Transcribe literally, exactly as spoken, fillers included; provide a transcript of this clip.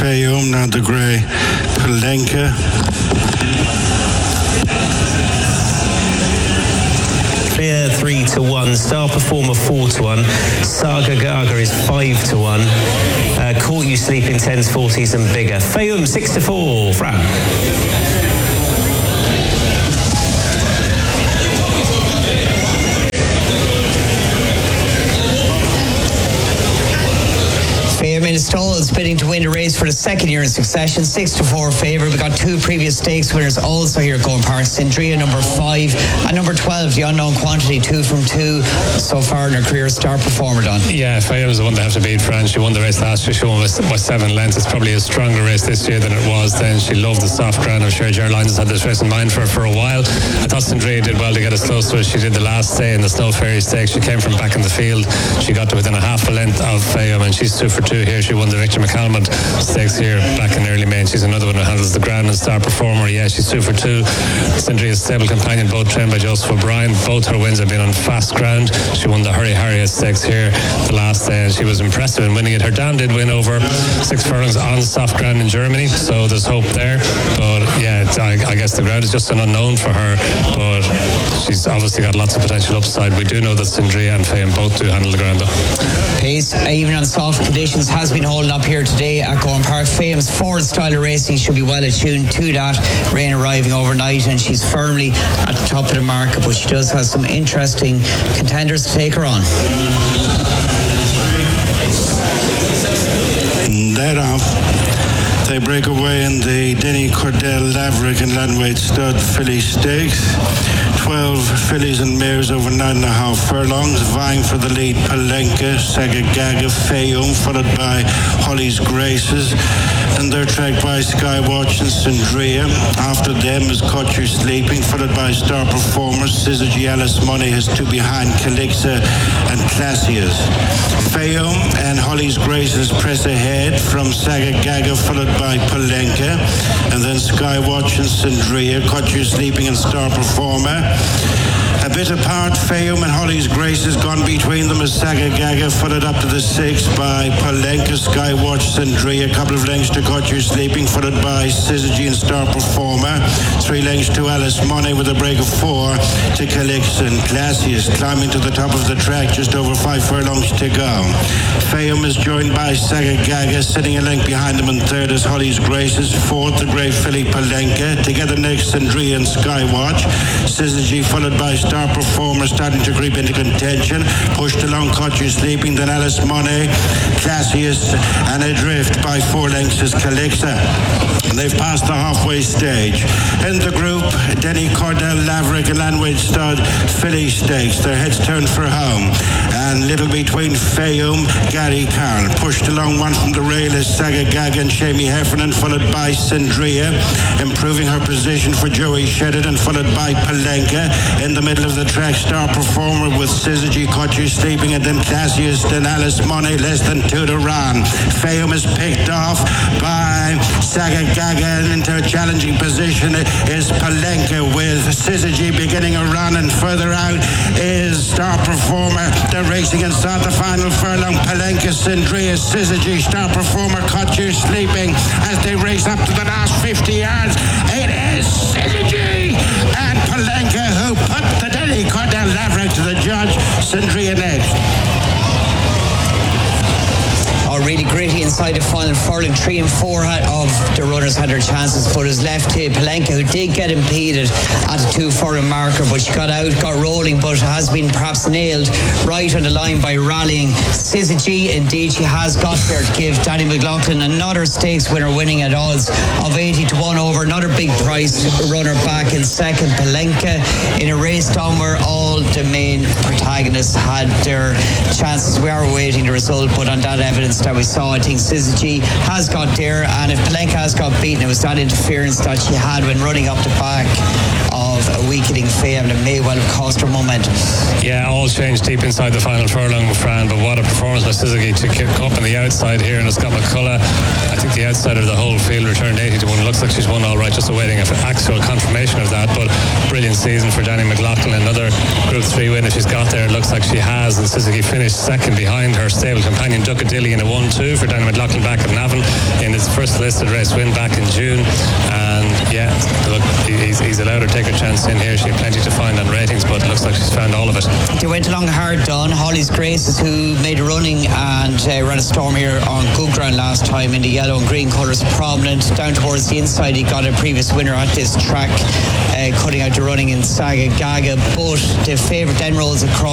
Fayum, now the grey Palenka. Clear three to one. Star Performer four to one. Saga Gaga is five to one. Uh, Caught You Sleeping tens, forties and bigger. Fayum six to four. Fran. Fayum in stalls, bidding to win the race for the second year in succession. Six to four favourite. We got two previous stakes winners also here at Gowan Park. Sindria, number five, and number twelve, the unknown quantity, two from two so far in her career. Star Performer, Don. Yeah, Fayum's the one they have to beat, Fran. She won the race last year. She won by, by seven lengths. It's probably a stronger race this year than it was then. She loved the soft ground. I'm sure Ger Lyons has had this race in mind for her for a while. I thought Sindria did well to get as close to it as she did the last day in the Snow Fairy Stakes. She came from back in the field. She got to within a half a length of Fayum, and she's two for two here. She won the Victor McCalmont Stakes here back in early May, and she's another one who handles the ground and Star Performer. Yeah, she's two for two. Sindria's stable companion, both trained by Joseph O'Brien. Both her wins have been on fast ground. She won the Hurry Harriet Stakes here the last day, and she was impressive in winning it. Her dam did win over six furlongs on soft ground in Germany, so there's hope there. But yeah, I, I guess the ground is just an unknown for her, but she's obviously got lots of potential upside. We do know that Sindria and Fayum both do handle the ground though. Pace, even on soft conditions, has been holding up here today at Gowan Park. Fayum's forward style of racing should be well attuned to that. Rain arriving overnight, and she's firmly at the top of the market, but she does have some interesting contenders to take her on. That off. They break away in the Denny Cordell Laverick and Landweight Stud Filly Stakes. Twelve fillies and mares over nine and a half furlongs, vying for the lead. Palenka, Saga Gaga, Fayum, followed by Holly's Graces, and they're tracked by Skywatch and Sindria. After them is Caught You Sleeping, followed by Star Performer. Syzygy, Alice Money has two behind, Calixa and Classius. Fayum and Holly's Graces press ahead from Saga Gaga, followed by Palenka, and then Skywatch and Sindria, Caught You Sleeping and Star Performer. A bit apart, Fayum and Holly's Graces gone between them as Saga Gaga followed up to the six by Palenka, Skywatch, Sindria. A couple of lengths to Caught You Sleeping, followed by Syzygy and Star Performer. Three lengths to Alice Money with a break of four to Calixa and Classius, climbing to the top of the track, just over five furlongs to go. Fayum is joined by Saga Gaga, sitting a length behind him, and third is Holly's Graces. Fourth, the grey filly Palenka. Together next, Sindria and Skywatch. Syzygy followed by Star Performer, starting to creep into contention. Pushed along Caught You Sleeping, then Alice Money, Classius, and adrift by four lengths is Calixa. They've passed the halfway stage. In the group, Denny Cordell, Laverick and Landweight Stud Filly Stakes. Their heads turned for home. And little between Fayum, Gary Carl. Pushed along one from the rail is Saga Gaga and Shamie Heffernan, followed by Sindria. Improving her position for Joey Sheridan, followed by Palenka. In the middle of the track, Star Performer with Syzygy, Caught You Sleeping, and then Classius, then Alice Money, less than two to run. Fayum is picked off by Saga Gaga, and into a challenging position is Palenka with Syzygy beginning a run, and further out is Star Performer. They're racing inside the final furlong. Palenka, Sindria, Syzygy, Star Performer, Caught You Sleeping as they race up to the last fifty yards. It is Syzygy and Palenka who put the Denny Cordell Laverick to the judge. Sindria next. Oh, really gritty inside the final furlong. Three and four had, of the runners had their chances, but it was left to Palenka, who did get impeded at the two furlong marker, but she got out, got rolling, but has been perhaps nailed right on the line by rallying Syzygy. Indeed, she has got there to give Danny McLaughlin another stakes winner, winning at odds of eighty to one over another big price runner back in second, Palenka, in a race down where all the main protagonists had their chances. We are awaiting the result, but on that evidence that we saw, I think Syzygy has got there, and if Palenka has got beaten, it was that interference that she had when running up the back of a weakening Fayum that may well have cost her momentum. Yeah, all changed deep inside the final furlong, Fran, but what a performance by Syzygy to kick up on the outside here, and it's got McCullough. I think the outside of the whole field returned eighty to one. Looks like she's won all right, just awaiting an actual confirmation of that, but brilliant season for Danny McLaughlin. Another Group three win if she's got there. It looks like she has, and Syzygy finished second behind her stable companion Duckadilly in a one two for Dynamite Loughlin back at Navan in his first listed race win back in June. And yeah, look, he's, he's allowed her to take her chance in here. She had plenty to find on ratings, but it looks like she's found all of it. They went along hard done. Holly's Graces, who made a running and uh, ran a storm here on good ground last time in the yellow and green colours, prominent down towards the inside. He got a previous winner at this track, uh, cutting out the running in Saga Gaga, but the favourite then rolls across